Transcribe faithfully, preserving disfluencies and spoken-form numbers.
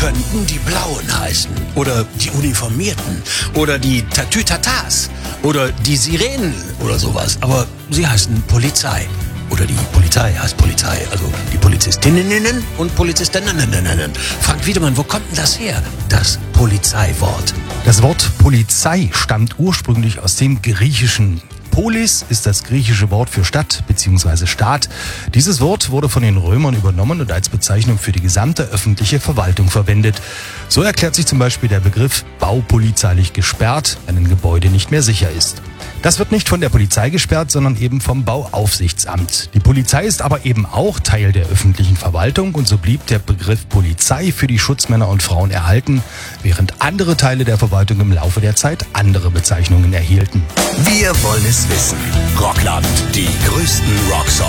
könnten die Blauen heißen. Oder die Uniformierten. Oder die Tatütatas. Oder die Sirenen oder sowas. Aber sie heißen Polizei. Oder die Polizei heißt Polizei. Also die Polizistinnen und Polizistinnen. Frank Wiedemann, wo kommt denn das her? Das Polizeiwort. Das Wort Polizei stammt ursprünglich aus dem Griechischen. Polis ist das griechische Wort für Stadt bzw. Staat. Dieses Wort wurde von den Römern übernommen und als Bezeichnung für die gesamte öffentliche Verwaltung verwendet. So erklärt sich zum Beispiel der Begriff baupolizeilich gesperrt, wenn ein Gebäude nicht mehr sicher ist. Das wird nicht von der Polizei gesperrt, sondern eben vom Bauaufsichtsamt. Die Polizei ist aber eben auch Teil der öffentlichen Verwaltung und so blieb der Begriff Polizei für die Schutzmänner und Frauen erhalten, während andere Teile der Verwaltung im Laufe der Zeit andere Bezeichnungen erhielten. Wir wollen es wissen. Rockland, die größten Rocksongs.